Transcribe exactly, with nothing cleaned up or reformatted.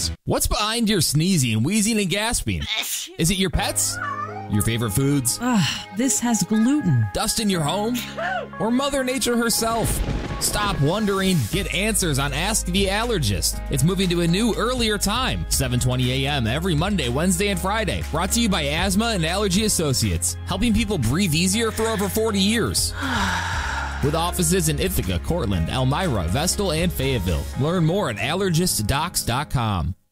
allergies. What's behind your sneezing, wheezing, and gasping? Is it your pets? Your favorite foods? Ugh, this has gluten. Dust in your home? Or Mother Nature herself? Stop wondering. Get answers on Ask the Allergist. It's moving to a new, earlier time, seven twenty a.m. every Monday, Wednesday, and Friday. Brought to you by Asthma and Allergy Associates, helping people breathe easier for over forty years. With offices in Ithaca, Cortland, Elmira, Vestal, and Fayetteville. Learn more at allergist docs dot com.